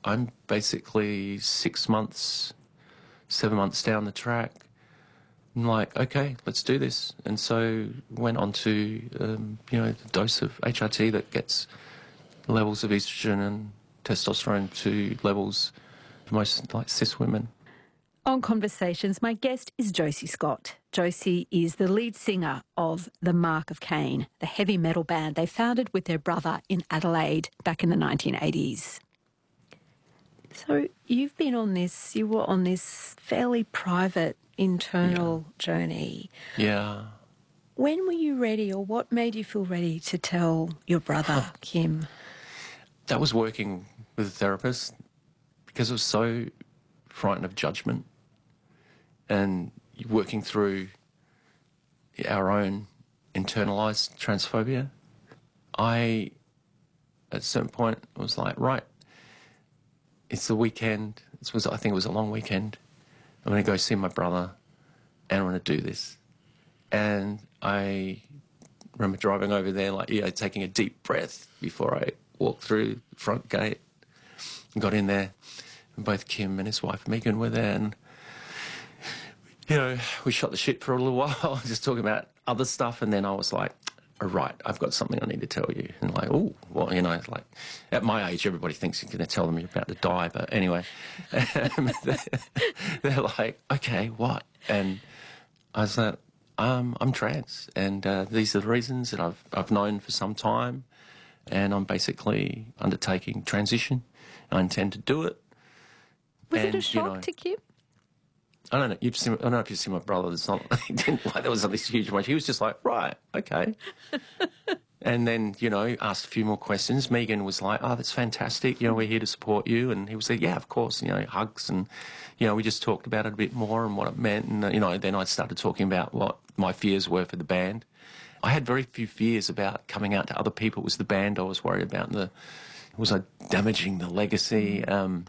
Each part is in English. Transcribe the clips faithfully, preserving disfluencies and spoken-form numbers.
I'm basically six months, seven months down the track. I'm like, okay, let's do this. And so went on to, um, you know, the dose of H R T that gets levels of estrogen and testosterone to levels for most like cis women. On Conversations, my guest is Josie Scott. Josie is the lead singer of the Mark of Cain, the heavy metal band they founded with their brother in Adelaide back in the nineteen eighties. So you've been on this, you were on this fairly private internal yeah. journey. Yeah. When were you ready, or what made you feel ready to tell your brother, Kim? That was working with a therapist, because I was so frightened of judgment and working through our own internalised transphobia. I, at a certain point, was like, right, it's the weekend. It was, I think it was a long weekend. I'm going to go see my brother and I'm going to do this. And I remember driving over there, like, you know, taking a deep breath before I walked through the front gate and got in there. And both Kim and his wife Megan were there, and you know, we shot the shit for a little while, just talking about other stuff, and then I was like, all right, I've got something I need to tell you. And like, oh, well, you know, like, at my age, everybody thinks you're going to tell them you're about to die, but anyway, they're, they're like, okay, what? And I was like, um, I'm trans, and uh, these are the reasons that I've, I've known for some time, and I'm basically undertaking transition. I intend to do it. Was and, it a shock you know, to Kim? I don't know. You've seen, I don't know if you've seen my brother. It's not. He didn't like there was this huge much. He was just like, right, okay. And then, you know, asked a few more questions. Megan was like, oh, that's fantastic. You know, we're here to support you. And he was like, yeah, of course. You know, hugs, and you know, we just talked about it a bit more and what it meant. And uh, you know, then I started talking about what my fears were for the band. I had very few fears about coming out to other people. It was the band I was worried about. The was I damaging the legacy? Um,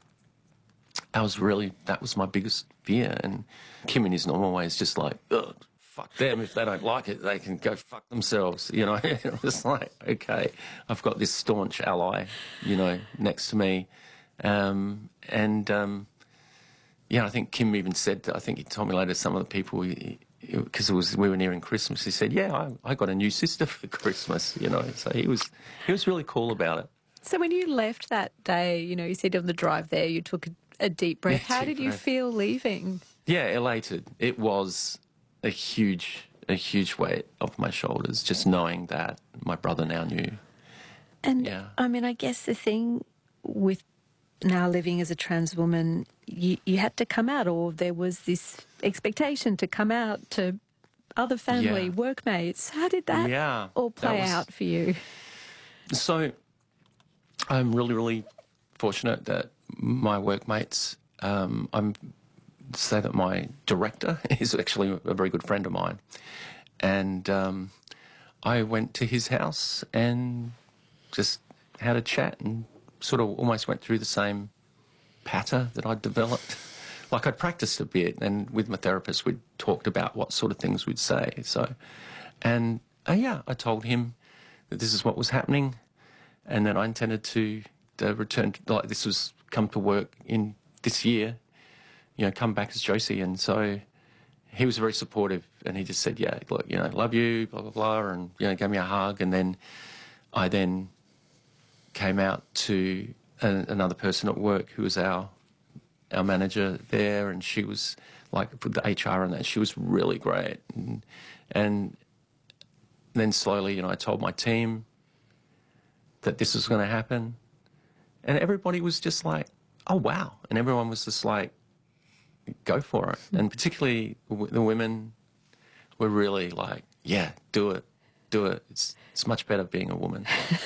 I was really, that was my biggest fear. And Kim in his normal way is just like, ugh, fuck them. If they don't like it, they can go fuck themselves. You know, it was like, okay, I've got this staunch ally, you know, next to me. Um, and, um, yeah, I think Kim even said, I think he told me later, some of the people, because it was, we were nearing Christmas, he said, yeah, I, I got a new sister for Christmas, you know. So he was, he was really cool about it. So when you left that day, you know, you said on the drive there, you took a a deep breath. Yeah, How deep did you breath. feel leaving? Yeah, elated. It was a huge, a huge weight off my shoulders, just knowing that my brother now knew. And, yeah. I mean, I guess the thing with now living as a trans woman, you, you had to come out, or there was this expectation to come out to other family, Yeah. workmates. How did that yeah, all play that was... out for you? So I'm really, really fortunate that my workmates, um, I'm say that my director is actually a very good friend of mine. And um, I went to his house and just had a chat and sort of almost went through the same patter that I'd developed. Like I'd practiced a bit, and with my therapist we'd talked about what sort of things we'd say. So, and uh, yeah, I told him that this is what was happening, and that I intended to uh, return, to, like this was come to work in this year, you know, come back as Josie. And so he was very supportive, and he just said, yeah, look, you know, love you, blah, blah, blah, and, you know, gave me a hug. And then I then came out to a, another person at work who was our our manager there, and she was like the H R and that, she was really great. And, and then slowly, you know, I told my team that this was going to happen. And everybody was just like, oh, wow. And everyone was just like, go for it. And particularly the women were really like, yeah, do it, do it. It's it's much better being a woman.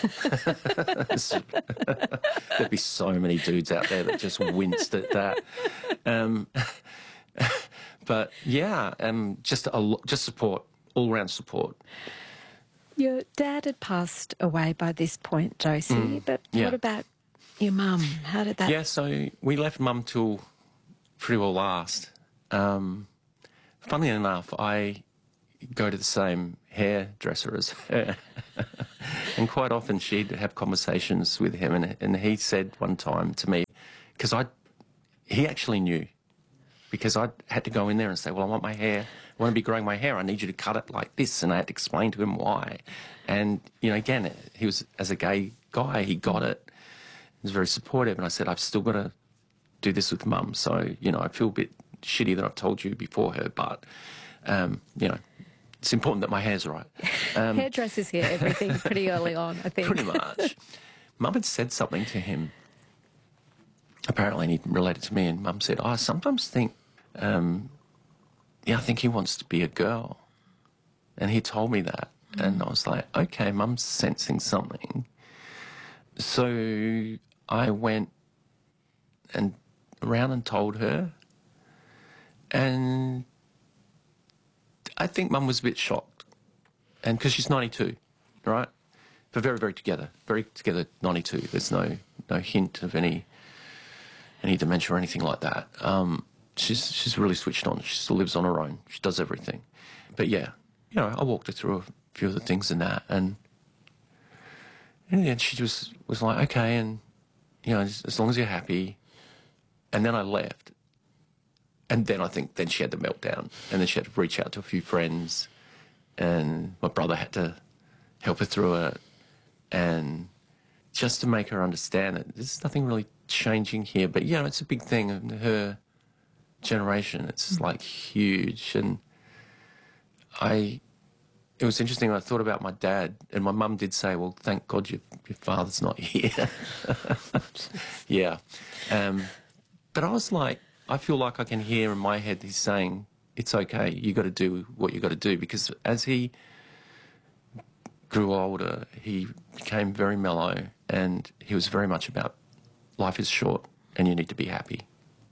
There'd be so many dudes out there that just winced at that. Um, but yeah, um, just a, just support, all-round support. Your dad had passed away by this point, Josie, Mm, but yeah. what about your mum? How did that... Yeah, so we left mum till pretty well last. Um, funnily enough, I go to the same hairdresser as her. And quite often she'd have conversations with him, and, and he said one time to me, because I, he actually knew, because I had to go in there and say, well, I want my hair, I want to be growing my hair, I need you to cut it like this, and I had to explain to him why. And, you know, again, he was, as a gay guy, he got it. He was very supportive, and I said, I've still got to do this with Mum, so, you know, I feel a bit shitty that I've told you before her, but, um, you know, it's important that my hair's right. Um, Hairdressers hear everything pretty early on, I think. Pretty much. Mum had said something to him, apparently, and he related to me, and Mum said, oh, I sometimes think, um, yeah, I think he wants to be a girl. And he told me that, mm. and I was like, okay, Mum's sensing something. So I went and around and told her, and I think Mum was a bit shocked, and because she's ninety-two, right? But very, very together, very together, ninety-two. There's no no hint of any any dementia or anything like that. Um, she's she's really switched on. She still lives on her own. She does everything. But yeah, you know, I walked her through a few of the things in that, and in the end, she just was like, okay, and you know, as, as long as you're happy. And then I left. And then I think then she had the meltdown, and then she had to reach out to a few friends, and my brother had to help her through it, and just to make her understand that there's nothing really changing here. But, you know, it's a big thing in her generation. It's, like, huge. And I... It was interesting, I thought about my dad, and my mum did say, well, thank God your, your father's not here. Yeah. Um, but I was like... I feel like I can hear in my head he's saying, it's okay, you got to do what you got to do. Because as he grew older, he became very mellow, and he was very much about life is short and you need to be happy.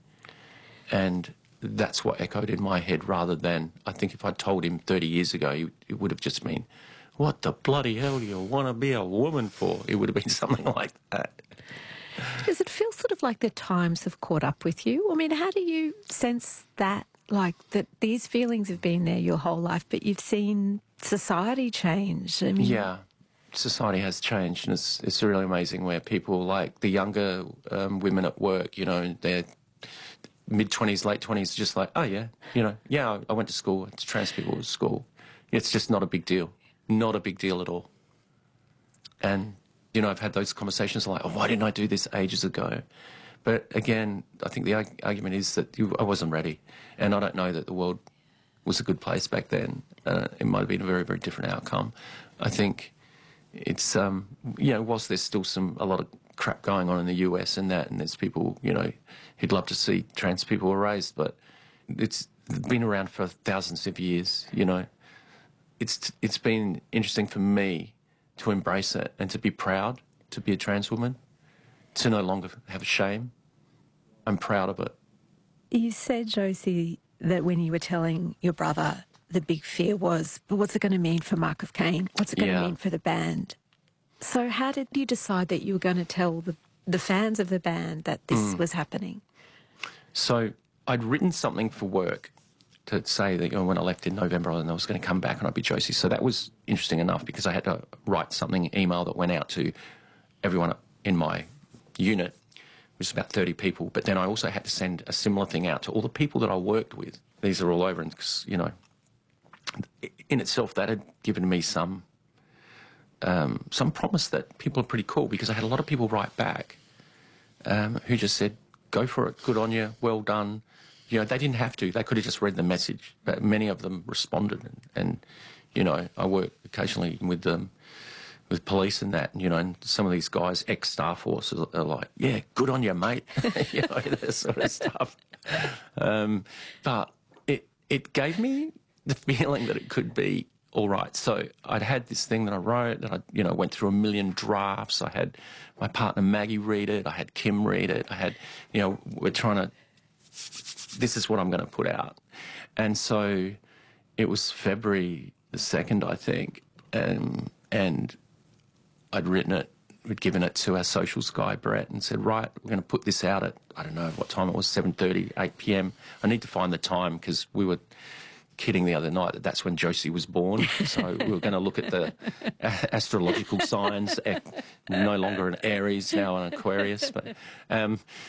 And that's what echoed in my head, rather than, I think if I told him thirty years ago, he, it would have just been, what the bloody hell do you want to be a woman for? It would have been something like that. Does it feel sort of like the times have caught up with you? I mean, how do you sense that, like, that these feelings have been there your whole life, but you've seen society change? I mean... Yeah, society has changed, and it's, it's really amazing where people, like the younger um, women at work, you know, they're mid-twenties, late twenties, just like, oh, yeah, you know, yeah, I went to school, it's trans people at school. It's just not a big deal. Not a big deal at all. And... You know, I've had those conversations like, oh, why didn't I do this ages ago? But again, I think the argument is that you, I wasn't ready. And I don't know that the world was a good place back then. Uh, it might have been a very, very different outcome. I think it's, um, you know, whilst there's still some a lot of crap going on in the U S and that, and there's people, you know, who'd love to see trans people erased, but it's been around for thousands of years, you know. It's It's been interesting for me to embrace it and to be proud to be a trans woman, to no longer have shame. I'm proud of it. You said, Josie, that when you were telling your brother, the big fear was, but what's it going to mean for Mark of Cain? What's it going yeah. to mean for the band? So how did you decide that you were going to tell the, the fans of the band that this mm. was happening? So I'd written something for work to say that, you know, when I left in November, and I was going to come back and I'd be Josie. So that was interesting enough, because I had to write something, email that went out to everyone in my unit, which is about thirty people. But then I also had to send a similar thing out to all the people that I worked with. These are all over, and, you know, in itself, that had given me some, um, some promise that people are pretty cool, because I had a lot of people write back um, who just said, go for it, good on you, well done. You know, they didn't have to. They could have just read the message. But many of them responded. And, and you know, I work occasionally with them, with police and that. And, you know, and some of these guys, ex-Star Force, are, are like, yeah, good on you, mate. You know, that sort of stuff. Um, but it, it gave me the feeling that it could be all right. So I'd had this thing that I wrote, that I, you know, went through a million drafts. I had my partner Maggie read it. I had Kim read it. I had, you know, we're trying to... this is what I'm going to put out. And so it was February the second, I think, and, and I'd written it, we'd given it to our socials guy, Brett, and said, right, we're going to put this out at, I don't know what time it was, seven thirty, eight p m. I need to find the time, because we were kidding the other night that that's when Josie was born. So we were going to look at the astrological signs, no longer an Aries, now an Aquarius. But um,